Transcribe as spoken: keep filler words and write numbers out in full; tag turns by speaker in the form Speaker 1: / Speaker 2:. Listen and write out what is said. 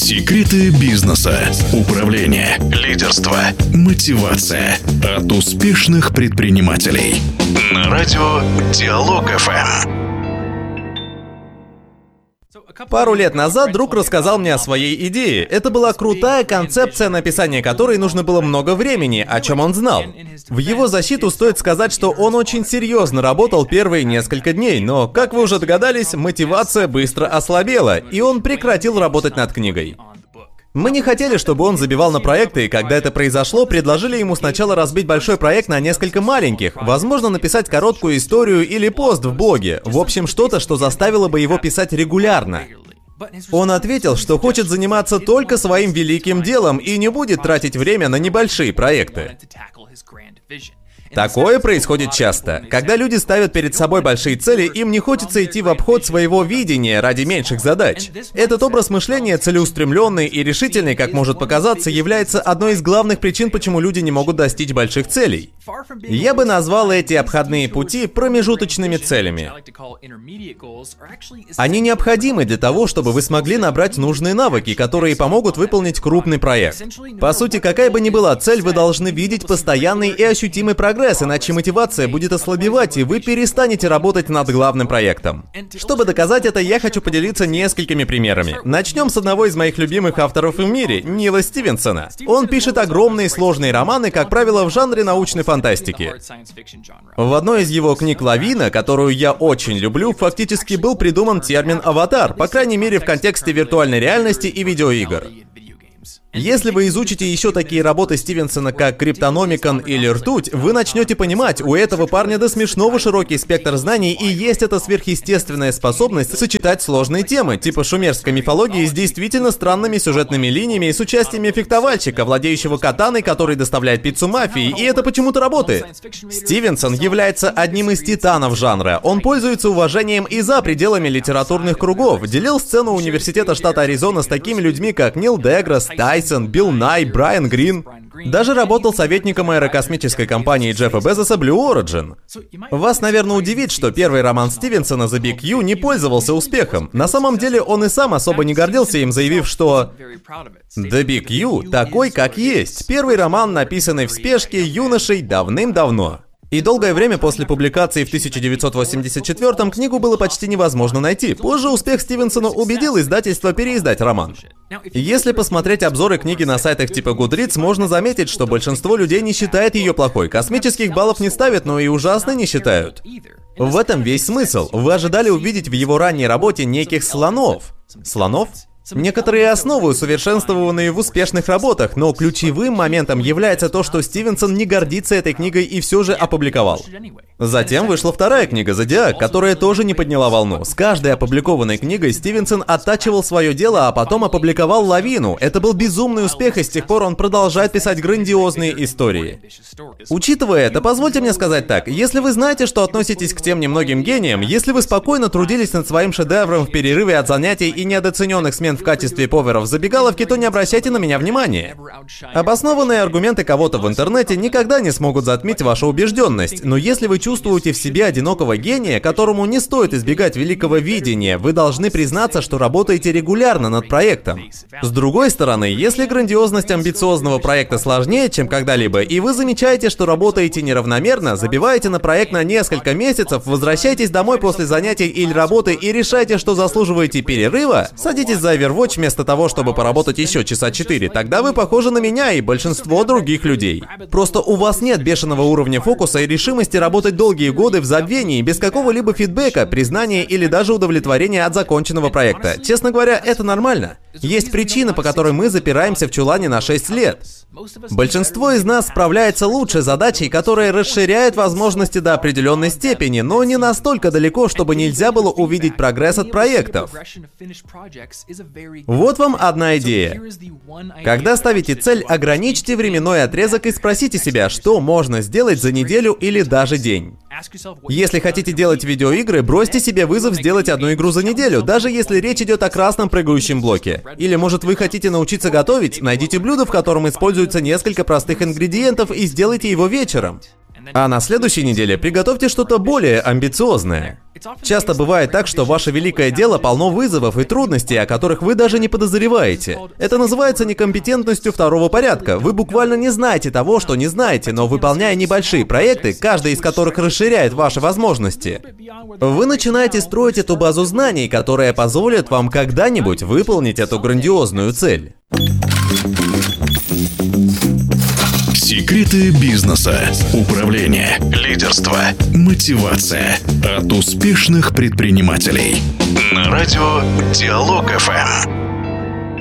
Speaker 1: Секреты бизнеса, управления, лидерства, мотивация от успешных предпринимателей. На радио Диалог эф эм.
Speaker 2: Пару лет назад друг рассказал мне о своей идее. Это была крутая концепция, написания которой нужно было много времени, о чем он знал. В его защиту стоит сказать, что он очень серьезно работал первые несколько дней, но, как вы уже догадались, мотивация быстро ослабела, и он прекратил работать над книгой. Мы не хотели, чтобы он забивал на проекты, и когда это произошло, предложили ему сначала разбить большой проект на несколько маленьких, возможно, написать короткую историю или пост в блоге, в общем, что-то, что заставило бы его писать регулярно. Он ответил, что хочет заниматься только своим великим делом и не будет тратить время на небольшие проекты. Такое происходит часто. Когда люди ставят перед собой большие цели, им не хочется идти в обход своего видения ради меньших задач. Этот образ мышления, целеустремленный и решительный, как может показаться, является одной из главных причин, почему люди не могут достичь больших целей. Я бы назвал эти обходные пути промежуточными целями. Они необходимы для того, чтобы вы смогли набрать нужные навыки, которые помогут выполнить крупный проект. По сути, какая бы ни была цель, вы должны видеть постоянный и ощутимый прогресс, иначе мотивация будет ослабевать, и вы перестанете работать над главным проектом. Чтобы доказать это, я хочу поделиться несколькими примерами. Начнем с одного из моих любимых авторов в мире, Нила Стивенсона. Он пишет огромные сложные романы, как правило, в жанре научной фантастики. В одной из его книг «Лавина», которую я очень люблю, фактически был придуман термин «аватар», по крайней мере в контексте виртуальной реальности и видеоигр. Если вы изучите еще такие работы Стивенсона, как «Криптономикон» или «Ртуть», вы начнете понимать, у этого парня до смешного широкий спектр знаний, и есть эта сверхъестественная способность сочетать сложные темы, типа шумерской мифологии, с действительно странными сюжетными линиями и с участием фехтовальщика, владеющего катаной, который доставляет пиццу мафии, и это почему-то работает. Стивенсон является одним из титанов жанра. Он пользуется уважением и за пределами литературных кругов, делил сцену университета штата Аризона с такими людьми, как Нил Деграсс, Тайсон, Билл Най, Брайан Грин. Даже работал советником аэрокосмической компании Джеффа Безоса Blue Origin. Вас, наверное, удивит, что первый роман Стивенсона «The Big You» не пользовался успехом. На самом деле он и сам особо не гордился им, заявив, что «The Big You такой, как есть. Первый роман, написанный в спешке юношей давным-давно». И долгое время после публикации в тысяча девятьсот восемьдесят четвёртом книгу было почти невозможно найти. Позже успех Стивенсона убедил издательство переиздать роман. Если посмотреть обзоры книги на сайтах типа Goodreads, можно заметить, что большинство людей не считает ее плохой. Космических баллов не ставят, но и ужасной не считают. В этом весь смысл. Вы ожидали увидеть в его ранней работе неких слонов. Слонов? Некоторые основы, усовершенствованные в успешных работах, но ключевым моментом является то, что Стивенсон не гордится этой книгой и все же опубликовал. Затем вышла вторая книга «Зодиак», которая тоже не подняла волну. С каждой опубликованной книгой Стивенсон оттачивал свое дело, а потом опубликовал «Лавину». Это был безумный успех, и с тех пор он продолжает писать грандиозные истории. Учитывая это, позвольте мне сказать так, если вы знаете, что относитесь к тем немногим гениям, если вы спокойно трудились над своим шедевром в перерыве от занятий и неоцененных смен в качестве поваров в забегаловке, то не обращайте на меня внимания. Обоснованные аргументы кого-то в интернете никогда не смогут затмить вашу убежденность, но если вы чувствуете в себе одинокого гения, которому не стоит избегать великого видения, вы должны признаться, что работаете регулярно над проектом. С другой стороны, если грандиозность амбициозного проекта сложнее, чем когда-либо, и вы замечаете, что работаете неравномерно, забиваете на проект на несколько месяцев, возвращаетесь домой после занятий или работы и решаете, что заслуживаете перерыва, садитесь за Overwatch вместо того, чтобы поработать еще часа четыре, тогда вы похожи на меня и большинство других людей. Просто у вас нет бешеного уровня фокуса и решимости работать долгие годы в забвении, без какого-либо фидбэка, признания или даже удовлетворения от законченного проекта. Честно говоря, это нормально. Есть причина, по которой мы запираемся в чулане на шесть лет. Большинство из нас справляется лучше с задачей, которая расширяет возможности до определенной степени, но не настолько далеко, чтобы нельзя было увидеть прогресс от проектов. Вот вам одна идея. Когда ставите цель, ограничьте временной отрезок и спросите себя, что можно сделать за неделю или даже день. Если хотите делать видеоигры, бросьте себе вызов сделать одну игру за неделю, даже если речь идет о красном прыгающем блоке. Или, может, вы хотите научиться готовить, найдите блюдо, в котором используется несколько простых ингредиентов, и сделайте его вечером. А на следующей неделе приготовьте что-то более амбициозное. Часто бывает так, что ваше великое дело полно вызовов и трудностей, о которых вы даже не подозреваете. Это называется некомпетентностью второго порядка. Вы буквально не знаете того, что не знаете, но выполняя небольшие проекты, каждый из которых расширяет ваши возможности, вы начинаете строить эту базу знаний, которая позволит вам когда-нибудь выполнить эту грандиозную цель.
Speaker 1: Секреты бизнеса, управление, лидерство, мотивация от успешных предпринимателей. На радио Диалог эф эм.